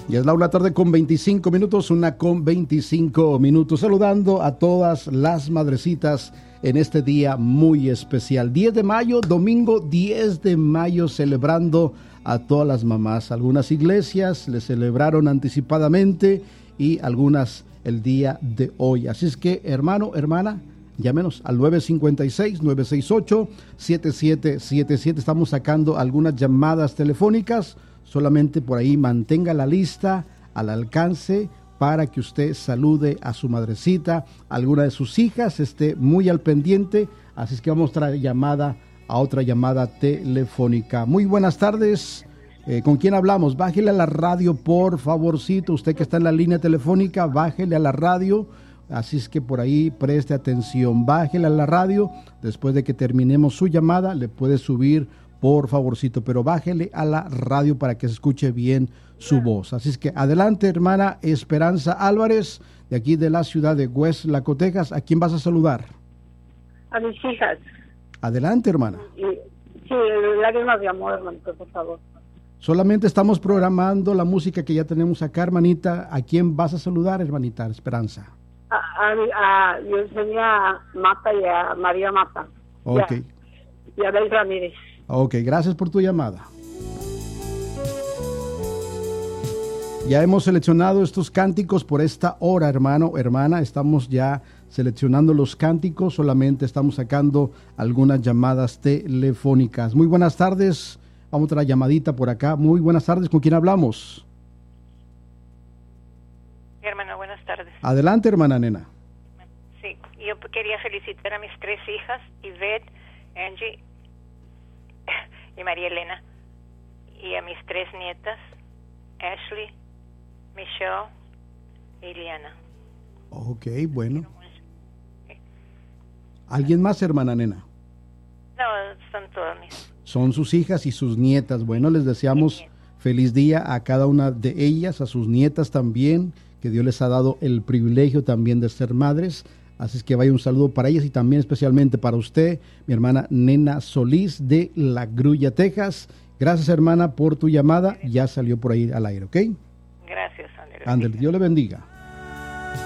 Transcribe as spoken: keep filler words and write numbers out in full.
Y es la una tarde con veinticinco minutos, una con veinticinco minutos, saludando a todas las madrecitas en este día muy especial. diez de mayo, domingo diez de mayo, celebrando a todas las mamás. Algunas iglesias le celebraron anticipadamente y algunas el día de hoy. Así es que, hermano, hermana, llámenos al nueve cinco seis, nueve seis ocho, siete siete siete siete. Estamos sacando algunas llamadas telefónicas. Solamente por ahí mantenga la lista al alcance para que usted salude a su madrecita, a alguna de sus hijas, esté muy al pendiente. Así es que vamos a traer llamada a otra llamada telefónica. Muy buenas tardes. Eh, ¿Con quién hablamos? Bájele a la radio, por favorcito. Usted que está en la línea telefónica, bájele a la radio. Así es que por ahí preste atención. Bájele a la radio. Después de que terminemos su llamada, le puede subir, por favorcito, pero bájele a la radio para que se escuche bien su voz. Así es que adelante, hermana Esperanza Álvarez, de aquí de la ciudad de West Laco, Texas. ¿A quién vas a saludar? A mis hijas. Adelante, hermana. Y, sí, lágrimas de amor, hermanito, por favor. Solamente estamos programando la música que ya tenemos acá, hermanita. ¿A quién vas a saludar, hermanita Esperanza? A, a, a Yesenia Mata y a María Mata. Ok. Y a, y a Bel Ramírez. Ok, gracias por tu llamada. Ya hemos seleccionado estos cánticos por esta hora, hermano, hermana. Estamos ya seleccionando los cánticos, solamente estamos sacando algunas llamadas telefónicas. Muy buenas tardes. Vamos a otra llamadita por acá. Muy buenas tardes. ¿Con quién hablamos? Sí, hermana, buenas tardes. Adelante, hermana nena. Sí, yo quería felicitar a mis tres hijas, Ivette, Angie y María Elena, y a mis tres nietas, Ashley, Michelle y Liana. Ok, bueno. ¿Alguien más, hermana nena? No, son todas mis. Son sus hijas y sus nietas. Bueno, les deseamos feliz día a cada una de ellas, a sus nietas también, que Dios les ha dado el privilegio también de ser madres. Así es que vaya un saludo para ellas y también especialmente para usted, mi hermana Nena Solís de La Grulla, Texas. Gracias, hermana, por tu llamada. Ya salió por ahí al aire, ¿ok? Gracias, Andrés. Ándale, Dios le bendiga.